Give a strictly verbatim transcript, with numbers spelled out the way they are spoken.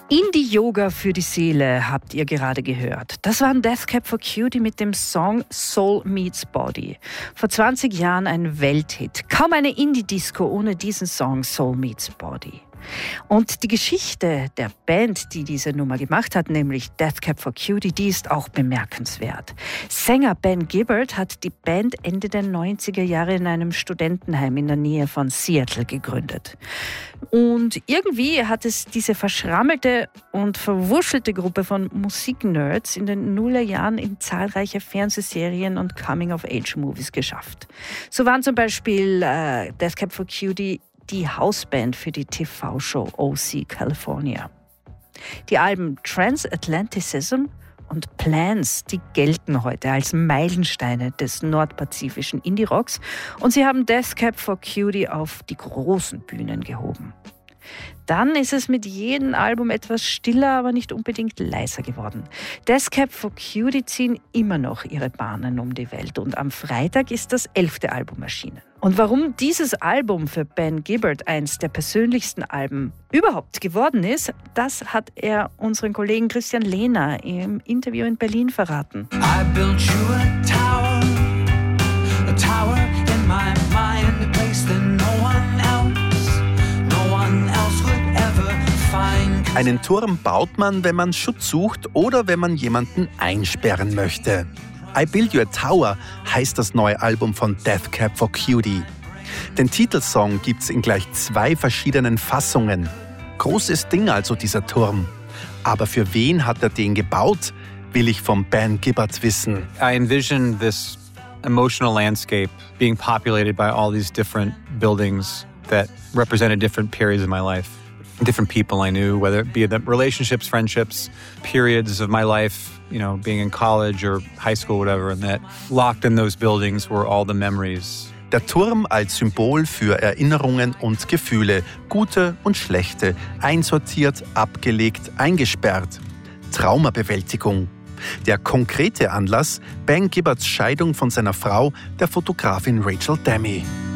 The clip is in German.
Indie-Yoga für die Seele habt ihr gerade gehört. Das waren Death Cab for Cutie mit dem Song Soul Meets Body. Vor zwanzig Jahren ein Welthit. Kaum eine Indie-Disco ohne diesen Song Soul Meets Body. Und die Geschichte der Band, die diese Nummer gemacht hat, nämlich Death Cab for Cutie, die ist auch bemerkenswert. Sänger Ben Gibbard hat die Band Ende der neunziger Jahre in einem Studentenheim in der Nähe von Seattle gegründet. Und irgendwie hat es diese verschrammelte und verwuschelte Gruppe von Musiknerds in den Nullerjahren in zahlreiche Fernsehserien und Coming-of-Age-Movies geschafft. So waren zum Beispiel äh, Death Cab for Cutie die Hausband für die T V-Show O C California. Die Alben Transatlanticism und Plans, die gelten heute als Meilensteine des nordpazifischen Indie-Rocks und sie haben Death Cab for Cutie auf die großen Bühnen gehoben. Dann ist es mit jedem Album etwas stiller, aber nicht unbedingt leiser geworden. Death Cab for Cutie ziehen immer noch ihre Bahnen um die Welt und am Freitag ist das elfte Album erschienen. Und warum dieses Album für Ben Gibbard eins der persönlichsten Alben überhaupt geworden ist, das hat er unseren Kollegen Christian Lehner im Interview in Berlin verraten. I built you a tower, a tower in my mind, a place that no one else, no one else would ever find. Einen Turm baut man, wenn man Schutz sucht oder wenn man jemanden einsperren möchte. I Build You a Tower heißt das neue Album von Death Cab for Cutie. Den Titelsong gibt's in gleich zwei verschiedenen Fassungen. Großes Ding also dieser Turm. Aber für wen hat er den gebaut, will ich vom Ben Gibbard wissen. I envision this emotional landscape being populated by all these different buildings that represented different periods of my life. Different people I knew, whether it be the relationships, friendships, periods of my life, you know, being in college or high school, whatever, and that locked in those buildings were all the memories. Der Turm als Symbol für Erinnerungen und Gefühle, gute und schlechte, einsortiert, abgelegt, eingesperrt. Traumabewältigung. Der konkrete Anlass, Ben Gibbards Scheidung von seiner Frau, der Fotografin Rachel Demme.